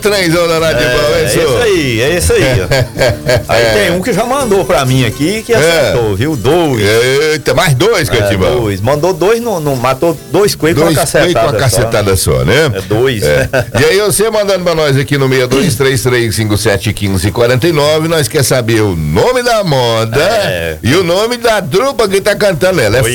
trenzão da Rádio Bom, é isso aí. Aí tem um que já mandou pra mim aqui que acertou, viu? 2. Eita, mais 2, Cantimão. 2. Mandou 2, matou 2 coelhos com uma cacetada só, né? É 2. E aí você mandando pra nós aqui no 6233571549, nós quer saber o nome da moda e o nome da trupa que tá cantando ela. É